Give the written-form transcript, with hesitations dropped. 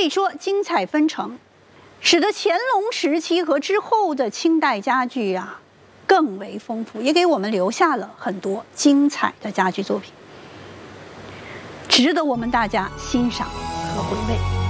以说精彩纷呈，使得乾隆时期和之后的清代家具啊更为丰富，也给我们留下了很多精彩的家具作品，值得我们大家欣赏和回味。